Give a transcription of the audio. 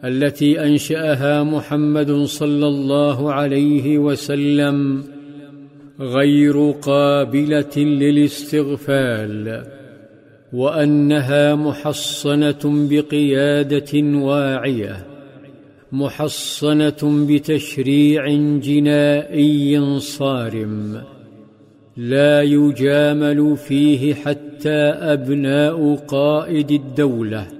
التي أنشأها محمد صلى الله عليه وسلم غير قابلة للاستغفال، وأنها محصنة بقيادة واعية، محصنة بتشريع جنائي صارم لا يجامل فيه حتى أبناء قائد الدولة